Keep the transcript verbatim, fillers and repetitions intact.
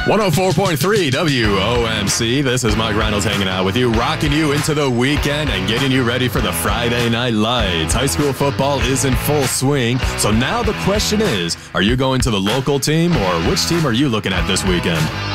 one oh four point three W O M C. This is Mike Reynolds hanging out with you, rocking you into the weekend and getting you ready for the Friday Night Lights. High school football is in full swing, so now the question is, are you going to the local team or which team are you looking at this weekend?